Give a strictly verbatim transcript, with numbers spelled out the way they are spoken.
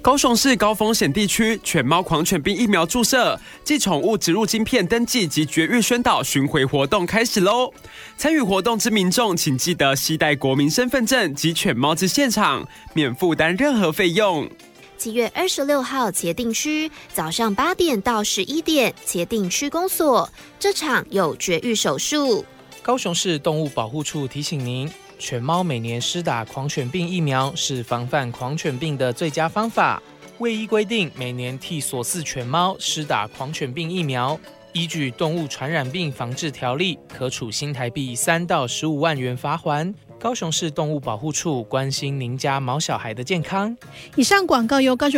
高雄市高风险地区犬猫狂犬病疫苗注射暨宠物植入晶片登记及绝育宣导巡回活动开始喽！参与活动之民众，请记得携带国民身份证及犬猫至现场，免负担任何费用。 七月二十六号茄萣区早上八点到十一点，茄萣区公所这场有绝育手术。 高雄市动物保护处提醒您，犬猫每年施打狂犬病疫苗是防范狂犬病的最佳方法。卫医规定，每年替所饲犬猫施打狂犬病疫苗，依据动物传染病防治条例，可处新台币三到十五万元罚锾。高雄市动物保护处关心您家毛小孩的健康。 以上广告由高雄